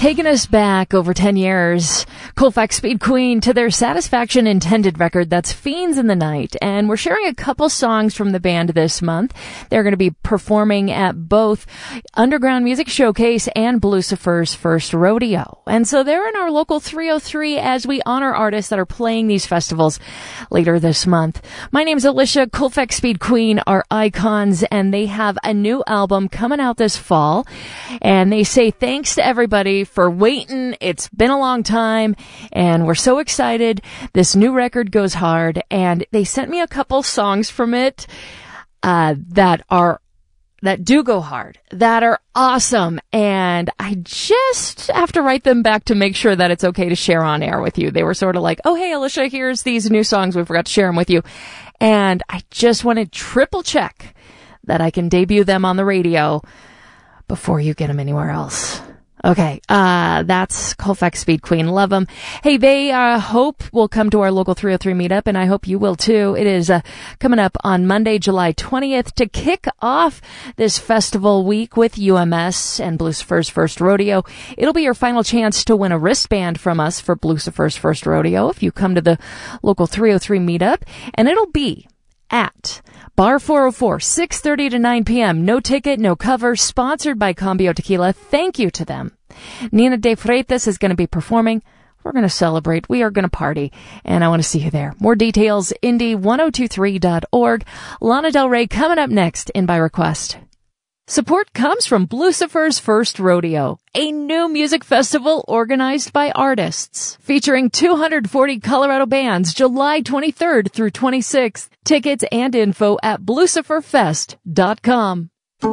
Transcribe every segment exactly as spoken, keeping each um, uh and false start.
Taking us back over ten years, Colfax Speed Queen to their Satisfaction Intended record, that's Fiends in the Night. And we're sharing a couple songs from the band this month. They're going to be performing at both Underground Music Showcase and Blucifer's First Rodeo. And so they're in our local three oh three as we honor artists that are playing these festivals later this month. My name's Alicia. Colfax Speed Queen are icons, and they have a new album coming out this fall. And they say thanks to everybody for waiting. It's been a long time, and we're so excited. This new record goes hard, and they sent me a couple songs from it uh that are that do go hard, that are awesome, and I just have to write them back to make sure that it's okay to share on air with you. They were sort of like, oh, hey, Alicia, here's these new songs. We forgot to share them with you. And I just want to triple check that I can debut them on the radio before you get them anywhere else. Okay, uh, that's Colfax Speed Queen. Love them. Hey, they, uh, hope will come to our local three oh three meetup, and I hope you will too. It is, uh, coming up on Monday, July twentieth to kick off this festival week with U M S and Blucifer's First Rodeo. It'll be your final chance to win a wristband from us for Blucifer's First Rodeo if you come to the local three oh three meetup, and it'll be at Bar four oh four, six thirty to nine p.m. No ticket, no cover, sponsored by Cambio Tequila. Thank you to them. Nina de Freitas is going to be performing. We're going to celebrate. We are going to party. And I want to see you there. More details, indie ten twenty-three dot org. Lana Del Rey coming up next in By Request. Support comes from Blucifer's First Rodeo, a new music festival organized by artists, featuring two hundred forty Colorado bands July twenty-third through twenty-sixth. Tickets and info at blucifer fest dot com.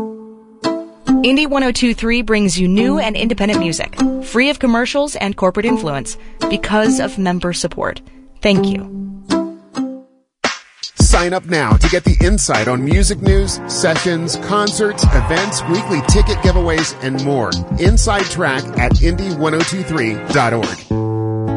Indie ten twenty-three brings you new and independent music, free of commercials and corporate influence, because of member support. Thank you. Sign up now to get the insight on music news, sessions, concerts, events, weekly ticket giveaways, and more. Inside Track at indie ten twenty-three dot org.